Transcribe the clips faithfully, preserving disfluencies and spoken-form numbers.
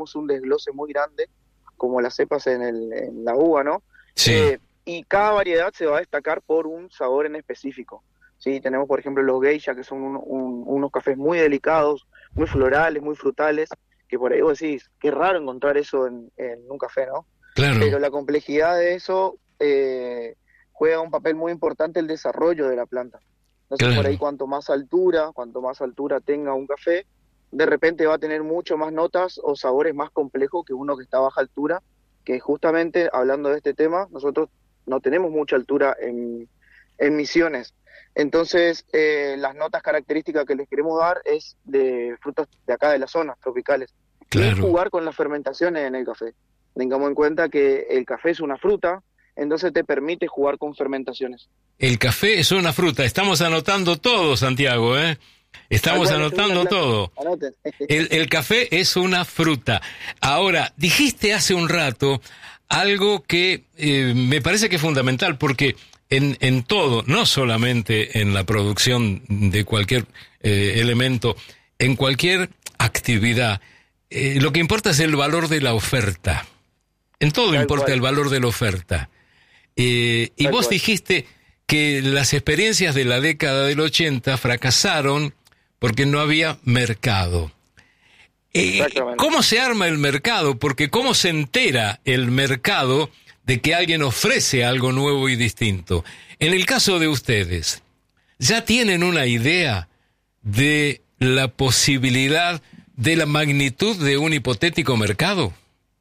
un desglose muy grande, como las cepas en, el, en la uva, ¿no? Sí. Eh, y cada variedad se va a destacar por un sabor en específico. Sí, tenemos por ejemplo los geisha, que son un, un, unos cafés muy delicados, muy florales, muy frutales, que por ahí vos decís, qué raro encontrar eso en, en un café, ¿no? Claro. Pero la complejidad de eso eh, juega un papel muy importante el desarrollo de la planta. Entonces Claro. por ahí cuanto más altura, cuanto más altura tenga un café, de repente va a tener mucho más notas o sabores más complejos que uno que está a baja altura, que justamente hablando de este tema, nosotros no tenemos mucha altura en, en Misiones. Entonces, eh, las notas características que les queremos dar es de frutas de acá de las zonas tropicales. Claro. Y jugar con las fermentaciones en el café. Tengamos en cuenta que el café es una fruta, entonces te permite jugar con fermentaciones. El café es una fruta. Estamos anotando todo, Santiago, ¿eh? Estamos Bueno, anotando todo. El, el café es una fruta. Ahora, dijiste hace un rato algo que eh, me parece que es fundamental, porque en, en todo, no solamente en la producción de cualquier eh, elemento, en cualquier actividad, eh, lo que importa es el valor de la oferta. En todo Tal importa cual. el valor de la oferta. Eh, y Tal vos cual. dijiste que las experiencias de la década del ochenta fracasaron porque no había mercado. Eh, ¿Cómo se arma el mercado? Porque ¿cómo se entera el mercado de que alguien ofrece algo nuevo y distinto? En el caso de ustedes, ¿ya tienen una idea de la posibilidad, de la magnitud de un hipotético mercado?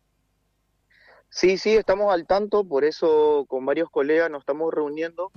Sí, sí, estamos al tanto, por eso con varios colegas nos estamos reuniendo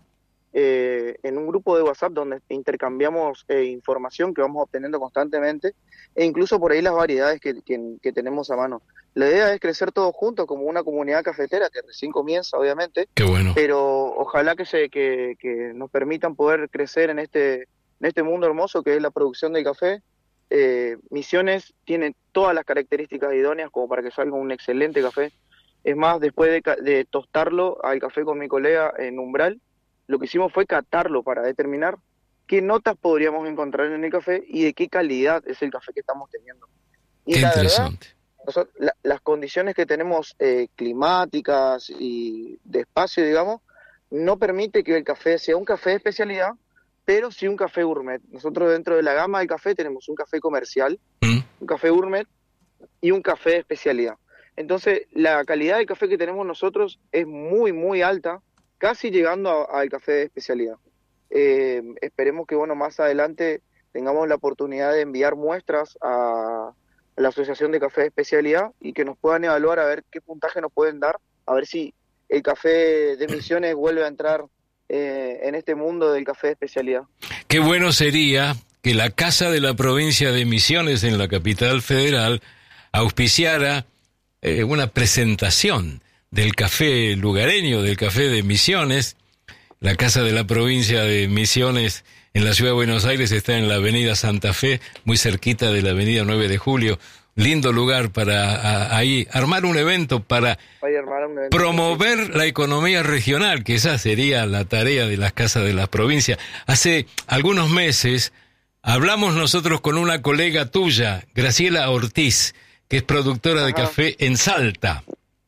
eh, en un grupo de WhatsApp donde intercambiamos eh, información que vamos obteniendo constantemente, e incluso por ahí las variedades que, que, que tenemos a mano. La idea es crecer todos juntos como una comunidad cafetera que recién comienza, obviamente. Qué bueno. Pero ojalá que, se, que, que nos permitan poder crecer en este, en este mundo hermoso que es la producción del café. Eh, Misiones tiene todas las características idóneas como para que salga un excelente café. Es más, después de, de tostarlo al café con mi colega en Umbral, lo que hicimos fue catarlo para determinar qué notas podríamos encontrar en el café y de qué calidad es el café que estamos teniendo. Y qué la interesante. verdad, nosotros, la, las condiciones que tenemos eh, climáticas y de espacio, digamos, no permite que el café sea un café de especialidad, pero sí un café gourmet. Nosotros dentro de la gama del café tenemos un café comercial, ¿Mm? un café gourmet y un café de especialidad. Entonces, la calidad del café que tenemos nosotros es muy, muy alta, casi llegando al café de especialidad. Eh, esperemos que, bueno, más adelante tengamos la oportunidad de enviar muestras a la Asociación de Café de Especialidad y que nos puedan evaluar a ver qué puntaje nos pueden dar, a ver si el café de Misiones vuelve a entrar eh, en este mundo del café de especialidad. Qué bueno sería que la Casa de la Provincia de Misiones en la capital federal auspiciara eh, una presentación del café lugareño, del café de Misiones. La Casa de la Provincia de Misiones en la Ciudad de Buenos Aires está en la avenida Santa Fe, muy cerquita de la avenida nueve de julio. Lindo lugar para a, ahí armar un evento para armar un evento promover sí. la economía regional, que esa sería la tarea de las Casas de las Provincias. Hace algunos meses hablamos nosotros con una colega tuya, Graciela Ortiz, que es productora Ajá. de café en Salta.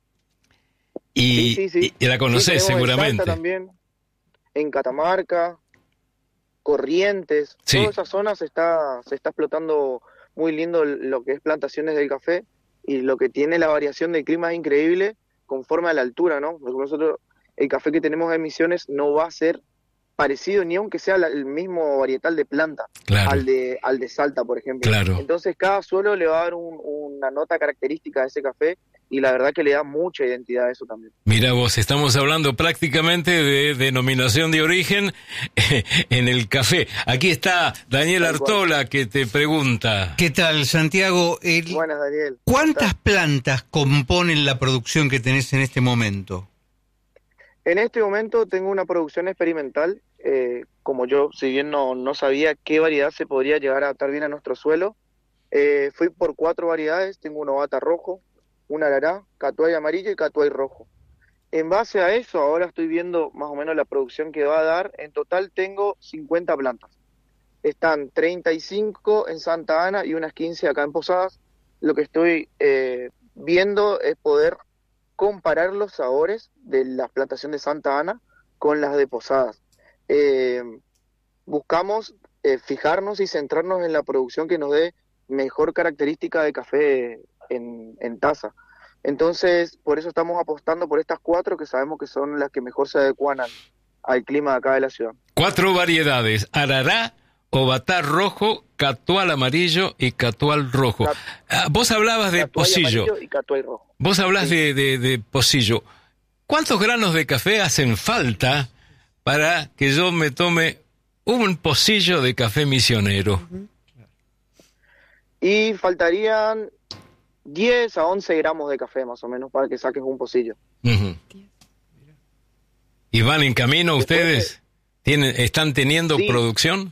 Y, sí, sí, sí. y la conocés sí, seguramente. En Salta también, en Catamarca, Corrientes, sí. toda esa zona se está, se está explotando muy lindo lo que es plantaciones del café, y lo que tiene la variación del clima es increíble conforme a la altura, ¿no? Porque nosotros, el café que tenemos en Misiones no va a ser parecido ni aunque sea la, el mismo varietal de planta claro. al de al de Salta, por ejemplo. Claro. Entonces cada suelo le va a dar un, una nota característica a ese café, y la verdad que le da mucha identidad a eso también. Mira vos, estamos hablando prácticamente de denominación de origen en el café. Aquí está Daniel Artola que te pregunta. ¿Qué tal, Santiago? El, Buenas, Daniel. ¿Cuántas plantas componen la producción que tenés en este momento? En este momento tengo una producción experimental, eh, como yo, si bien no, no sabía qué variedad se podría llegar a adaptar bien a nuestro suelo, eh, fui por cuatro variedades. Tengo un ovata rojo, un arará, catuay amarillo y catuay rojo. En base a eso, ahora estoy viendo más o menos la producción que va a dar. En total tengo cincuenta plantas. Están treinta y cinco en Santa Ana y unas quince acá en Posadas. lo que estoy eh, viendo es poder comparar los sabores de la plantación de Santa Ana con las de Posadas. Eh, buscamos eh, fijarnos y centrarnos en la producción que nos dé mejor característica de café en, en taza. Entonces, por eso estamos apostando por estas cuatro que sabemos que son las que mejor se adecuan al, al clima de acá de la ciudad. Cuatro variedades: Arará, Obatá rojo, Catual amarillo y Catual rojo. Cat- ah, vos hablabas de Catuay pocillo. amarillo y Catuay rojo. Vos hablás Sí. de, de, de pocillo. ¿Cuántos granos de café hacen falta para que yo me tome un pocillo de café misionero? Y faltarían diez a once gramos de café más o menos para que saques un pocillo. Uh-huh. ¿Y van en camino ustedes? ¿Tienen, ¿Están teniendo Sí. producción?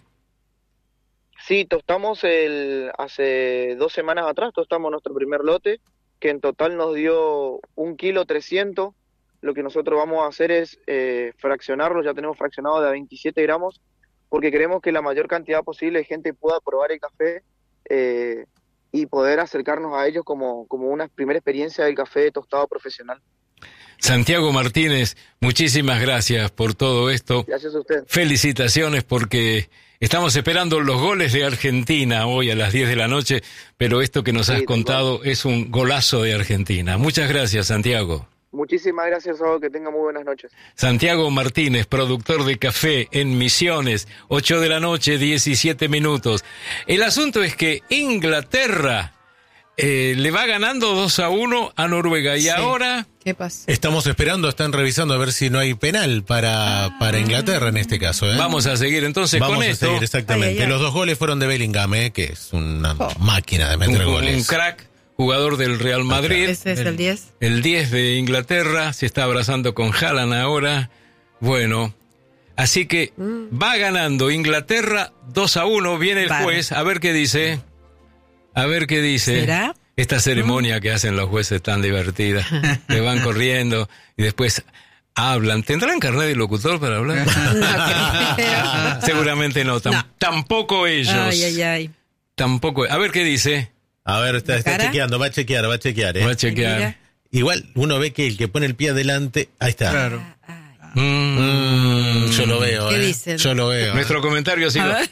Sí, tostamos el hace dos semanas atrás, tostamos nuestro primer lote, que en total nos dio un kilo trescientos. Lo que nosotros vamos a hacer es eh, fraccionarlo, ya tenemos fraccionado de a veintisiete gramos, porque queremos que la mayor cantidad posible de gente pueda probar el café eh, y poder acercarnos a ellos como, como una primera experiencia del café tostado profesional. Santiago Martínez, muchísimas gracias por todo esto. Gracias a usted. Felicitaciones, porque estamos esperando los goles de Argentina hoy a las diez de la noche, pero esto que nos Sí, has tal contado cual. es un golazo de Argentina. Muchas gracias, Santiago. Muchísimas gracias, Sado, que tenga muy buenas noches. Santiago Martínez, productor de café en Misiones, ocho de la noche, diecisiete minutos. El asunto es que Inglaterra eh, le va ganando dos a uno a Noruega, y Sí. ahora ¿Qué pasa? Estamos esperando, están revisando a ver si no hay penal para, para Inglaterra en este caso. ¿eh? vamos a seguir entonces Vamos con a esto. seguir, exactamente. Ay, ay, ay. Los dos goles fueron de Bellingham, ¿eh? Que es una Oh. máquina de meter un, goles. un crack, jugador del Real Madrid. Ese es el diez. El diez de Inglaterra se está abrazando con Haaland ahora. Bueno, así que va ganando Inglaterra dos a uno. Viene el Vale. juez, a ver qué dice. A ver qué dice. ¿Será? Esta ceremonia que hacen los jueces tan divertida. Que van corriendo y después hablan. ¿Tendrán carnet de locutor para hablar? No creo. Seguramente no, tam- No. Tampoco ellos. Ay, ay, ay. Tampoco. A ver qué dice. A ver, está, está ¿Cara? chequeando, va a chequear, va a chequear. ¿eh? Va a chequear. Mira. Igual uno ve que el que pone el pie adelante, ahí está. Claro. Mm. Mm, yo lo veo, ¿Qué ¿eh? dicen? Yo lo veo. Nuestro comentario ha sido. A ver.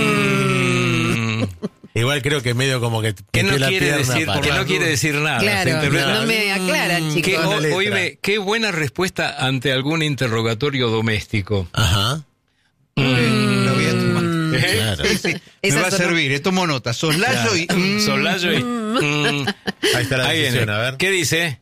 Mm. Igual creo que medio como que Que no metió la quiere pierna decir, para- que no quiere decir nada. Se Claro, interpreta- no me aclaran, Qué, chicos. Con la letra. oíme, qué buena respuesta ante algún interrogatorio doméstico. Ajá. La voy a tomar. ¿Eh? Claro. Sí, sí. Me Esa va a sonó- servir, eh, tomo nota. Soslayo y... mm, Soslayo y... Mm. Ahí está la Ahí decisión, viene. a ver. ¿Qué dice?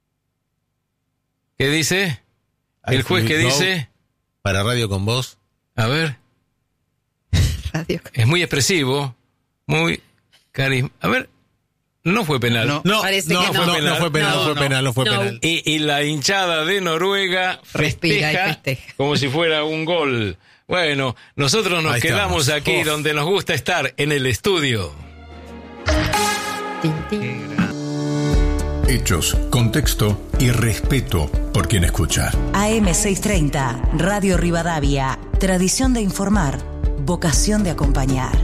¿Qué dice? Ahí ¿El juez fue, qué no, dice? Para Radio con Vos. A ver, Radio. es muy expresivo, muy carisma. A ver, no fue penal. No. No, Parece no, que fue, no. no, no fue penal, No, no fue no. penal, no fue No. penal. Y, y la hinchada de Noruega Respira y festeja, festeja. como si fuera un gol. Bueno, nosotros nos Ahí quedamos estamos. aquí Uf. donde nos gusta estar, en el estudio. Tin, tin. Hechos, contexto y respeto por quien escucha. A M seiscientos treinta, Radio Rivadavia. Tradición de informar, vocación de acompañar.